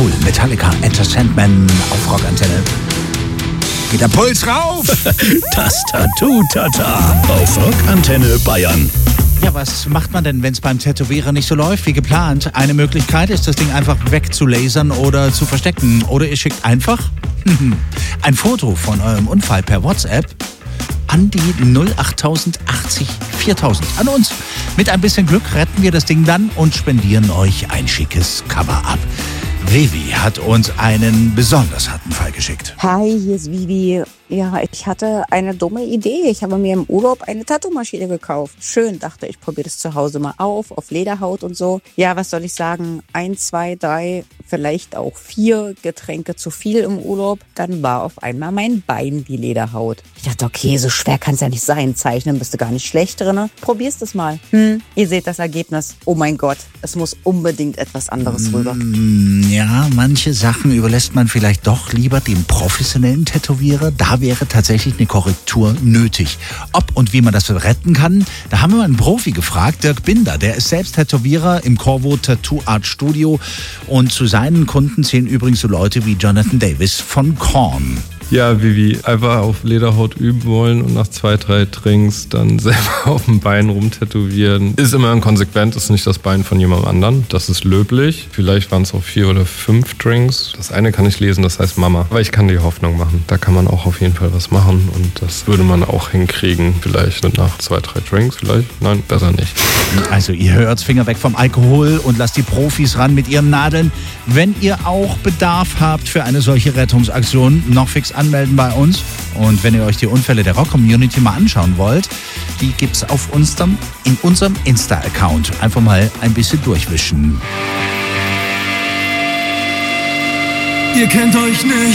cool. Metallica, Enter Sandman auf Rockantenne. Geht der Puls rauf? Das Tattoo-Tata auf Rockantenne Bayern. Ja, was macht man denn, wenn es beim Tätowierer nicht so läuft wie geplant? Eine Möglichkeit ist, das Ding einfach wegzulasern oder zu verstecken. Oder ihr schickt einfach ein Foto von eurem Unfall per WhatsApp an die 08080 4000. An uns. Mit ein bisschen Glück retten wir das Ding dann und spendieren euch ein schickes Cover-Up. Vivi hat uns einen besonders harten Fall geschickt. Hi, hier ist Vivi. Ja, ich hatte eine dumme Idee. Ich habe mir im Urlaub eine Tattoo-Maschine gekauft. Schön, dachte ich, probiere das zu Hause mal auf Lederhaut und so. Ja, was soll ich sagen? 1, 2, 3, vielleicht auch 4 Getränke zu viel im Urlaub. Dann war auf einmal mein Bein die Lederhaut. Ich dachte, okay, so schwer kann es ja nicht sein. Zeichnen bist du gar nicht schlecht drin. Probier's das mal. Ihr seht das Ergebnis. Oh mein Gott, es muss unbedingt etwas anderes rüber. Ja, manche Sachen überlässt man vielleicht doch lieber dem professionellen Tätowierer. Da wäre tatsächlich eine Korrektur nötig. Ob und wie man das retten kann, da haben wir mal einen Profi gefragt, Dirk Binder. Der ist selbst Tätowierer im Corvo Tattoo Art Studio und zu seinen Kunden zählen übrigens so Leute wie Jonathan Davis von Korn. Ja, Vivi, einfach auf Lederhaut üben wollen und nach 2, 3 Drinks dann selber auf dem Bein rumtätowieren. Ist immer inkonsequent, ist nicht das Bein von jemandem anderen. Das ist löblich. Vielleicht waren es auch 4 oder 5 Drinks. Das eine kann ich lesen, das heißt Mama. Aber ich kann die Hoffnung machen. Da kann man auch auf jeden Fall was machen und das würde man auch hinkriegen. Vielleicht nach 2, 3 Drinks, vielleicht. Nein, besser nicht. Also ihr hört, Finger weg vom Alkohol und lasst die Profis ran mit ihren Nadeln. Wenn ihr auch Bedarf habt für eine solche Rettungsaktion, noch fix anmelden bei uns. Und wenn ihr euch die Unfälle der Rock-Community mal anschauen wollt, die gibt's in unserem Insta-Account. Einfach mal ein bisschen durchwischen. Ihr kennt euch nicht.